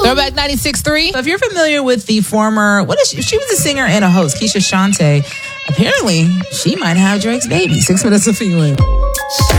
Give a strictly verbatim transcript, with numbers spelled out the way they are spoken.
Throwback ninety-six point three. So if you're familiar with the former, what is she? She was a singer and a host, Keisha Shante. Apparently, she might have Drake's baby. Six minutes of feeling.